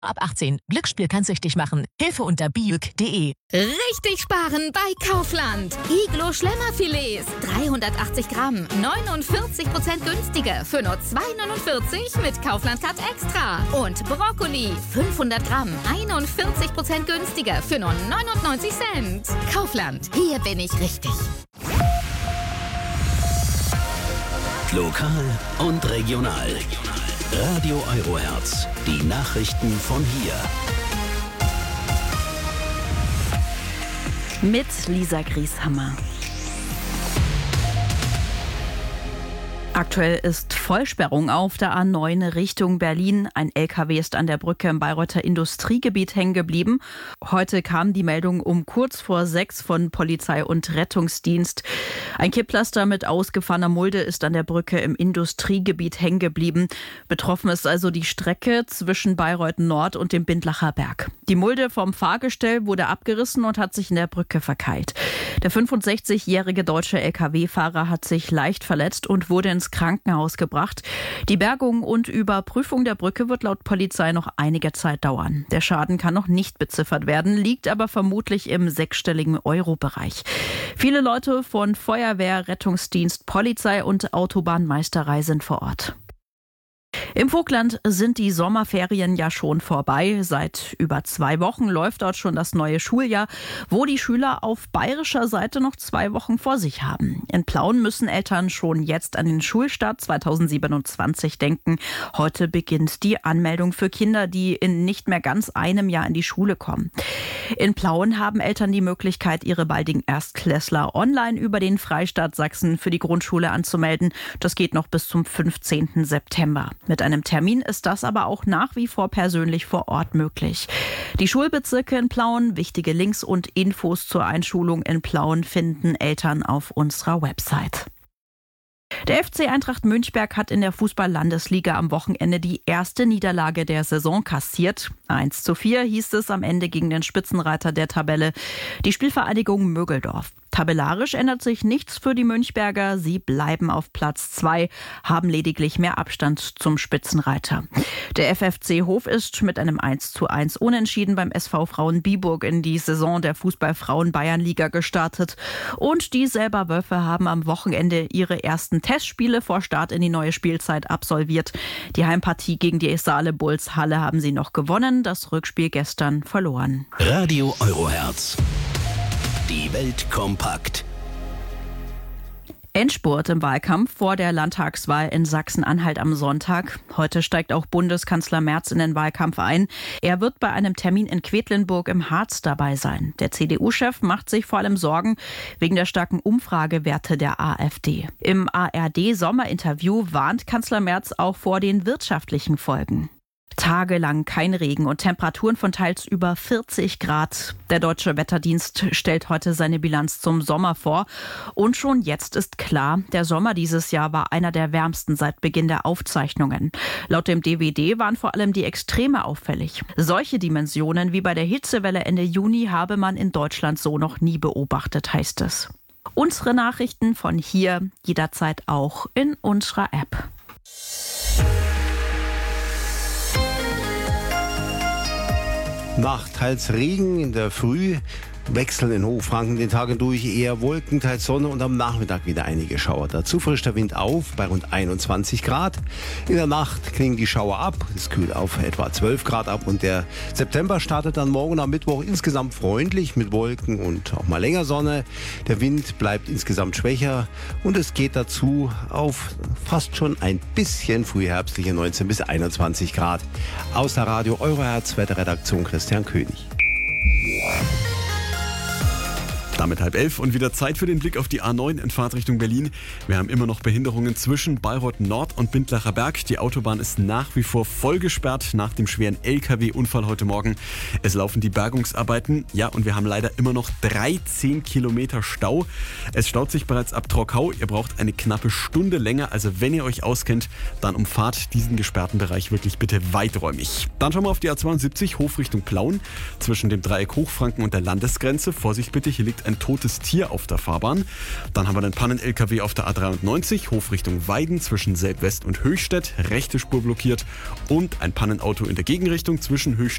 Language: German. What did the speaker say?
Ab 18. Glücksspiel kann süchtig machen. Hilfe unter biuk.de. Richtig sparen bei Kaufland. Iglo Schlemmerfilets. 380 Gramm. 49% günstiger. Für nur 2,49 mit Kaufland Card Extra. Und Brokkoli. 500 Gramm. 41% günstiger. Für nur 99 Cent. Kaufland. Hier bin ich richtig. Lokal und regional. Radio Eurohertz. Die Nachrichten von hier. Mit Lisa Grieshammer. Aktuell ist Vollsperrung auf der A9 Richtung Berlin. Ein LKW ist an der Brücke im Bayreuther Industriegebiet hängen geblieben. Heute kam die Meldung um kurz vor 6 von Polizei und Rettungsdienst. Ein Kipplaster mit ausgefahrener Mulde ist an der Brücke im Industriegebiet hängen geblieben. Betroffen ist also die Strecke zwischen Bayreuth Nord und dem Bindlacher Berg. Die Mulde vom Fahrgestell wurde abgerissen und hat sich in der Brücke verkeilt. Der 65-jährige deutsche LKW-Fahrer hat sich leicht verletzt und wurde ins Krankenhaus gebracht. Die Bergung und Überprüfung der Brücke wird laut Polizei noch einige Zeit dauern. Der Schaden kann noch nicht beziffert werden, liegt aber vermutlich im 6-stelligen Euro-Bereich. Viele Leute von Feuerwehr, Rettungsdienst, Polizei und Autobahnmeisterei sind vor Ort. Im Vogtland sind die Sommerferien ja schon vorbei. Seit über 2 Wochen läuft dort schon das neue Schuljahr, wo die Schüler auf bayerischer Seite noch 2 Wochen vor sich haben. In Plauen müssen Eltern schon jetzt an den Schulstart 2027 denken. Heute beginnt die Anmeldung für Kinder, die in nicht mehr ganz einem Jahr in die Schule kommen. In Plauen haben Eltern die Möglichkeit, ihre baldigen Erstklässler online über den Freistaat Sachsen für die Grundschule anzumelden. Das geht noch bis zum 15. September. Mit einem Termin ist das aber auch nach wie vor persönlich vor Ort möglich. Die Schulbezirke in Plauen, wichtige Links und Infos zur Einschulung in Plauen finden Eltern auf unserer Website. Der FC Eintracht Münchberg hat in der Fußball-Landesliga am Wochenende die erste Niederlage der Saison kassiert. 1:4 hieß es am Ende gegen den Spitzenreiter der Tabelle, die Spielvereinigung Mögeldorf. Tabellarisch ändert sich nichts für die Münchberger. Sie bleiben auf Platz 2, haben lediglich mehr Abstand zum Spitzenreiter. Der FFC Hof ist mit einem 1:1 Unentschieden beim SV Frauen Biburg in die Saison der Fußball-Frauen-Bayernliga gestartet. Und die Selberwölfe haben am Wochenende ihre ersten Testspiele vor Start in die neue Spielzeit absolviert. Die Heimpartie gegen die Saale Bulls Halle haben sie noch gewonnen, das Rückspiel gestern verloren. Radio Eurohertz. Die Welt kompakt. Endspurt im Wahlkampf vor der Landtagswahl in Sachsen-Anhalt am Sonntag. Heute steigt auch Bundeskanzler Merz in den Wahlkampf ein. Er wird bei einem Termin in Quedlinburg im Harz dabei sein. Der CDU-Chef macht sich vor allem Sorgen wegen der starken Umfragewerte der AfD. Im ARD-Sommerinterview warnt Kanzler Merz auch vor den wirtschaftlichen Folgen. Tagelang kein Regen und Temperaturen von teils über 40 Grad. Der Deutsche Wetterdienst stellt heute seine Bilanz zum Sommer vor. Und schon jetzt ist klar, der Sommer dieses Jahr war einer der wärmsten seit Beginn der Aufzeichnungen. Laut dem DWD waren vor allem die Extreme auffällig. Solche Dimensionen wie bei der Hitzewelle Ende Juni habe man in Deutschland so noch nie beobachtet, heißt es. Unsere Nachrichten von hier jederzeit auch in unserer App. Nacht, teils Regen in der Früh, Wechsel in Hochfranken den Tagen durch, eher Wolken, teils Sonne und am Nachmittag wieder einige Schauer. Dazu frischt der Wind auf bei rund 21 Grad. In der Nacht klingen die Schauer ab, es kühlt auf etwa 12 Grad ab und der September startet dann morgen am Mittwoch insgesamt freundlich mit Wolken und auch mal länger Sonne. Der Wind bleibt insgesamt schwächer und es geht dazu auf fast schon ein bisschen frühherbstliche 19 bis 21 Grad. Aus der Radio Eurohertz Wetterredaktion Christian König. Damit 10:30 und wieder Zeit für den Blick auf die A9 in Fahrtrichtung Berlin. Wir haben immer noch Behinderungen zwischen Bayreuth Nord und Bindlacher Berg. Die Autobahn ist nach wie vor voll gesperrt nach dem schweren LKW-Unfall heute Morgen. Es laufen die Bergungsarbeiten. Ja, und wir haben leider immer noch 13 Kilometer Stau. Es staut sich bereits ab Trockau. Ihr braucht eine knappe Stunde länger. Also wenn ihr euch auskennt, dann umfahrt diesen gesperrten Bereich wirklich bitte weiträumig. Dann schauen wir auf die A72 Hof Richtung Plauen. Zwischen dem Dreieck Hochfranken und der Landesgrenze. Vorsicht bitte, hier liegt ein totes Tier auf der Fahrbahn. Dann haben wir einen Pannen-LKW auf der A93, Hof Richtung Weiden zwischen Selb West und Höchstädt, rechte Spur blockiert. Und ein Pannenauto in der Gegenrichtung zwischen Höchstädt